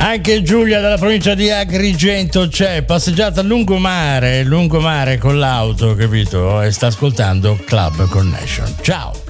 Anche Giulia dalla provincia di Agrigento c'è, passeggiata a lungomare con l'auto, capito? E sta ascoltando Club Connection. Ciao.